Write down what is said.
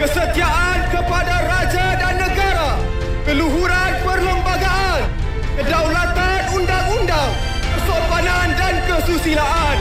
kesetiaan kepada raja dan negara, keluhuran perlembagaan, kedaulatan undang-undang, kesopanan dan kesusilaan.